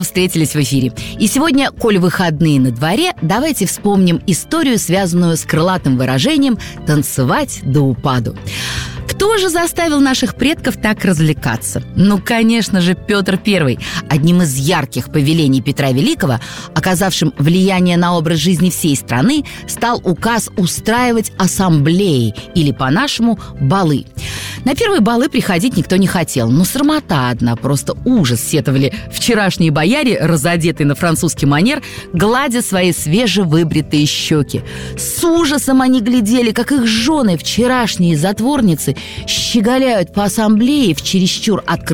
Встретились в эфире. И сегодня, коль выходные на дворе, давайте вспомним историю, связанную с крылатым выражением «танцевать до упаду». Кто же заставил наших предков так развлекаться? Ну, конечно же, Петр I. Одним из ярких повелений Петра Великого, оказавшим влияние на образ жизни всей страны, стал указ устраивать ассамблеи, или по-нашему балы. На первые балы приходить никто не хотел, но срамота одна, просто ужас, сетовали вчерашние бояре, разодетые на французский манер, гладя свои свежевыбритые щеки. С ужасом они глядели, как их жены, вчерашние затворницы, щеголяют по ассамблее в чересчур открытых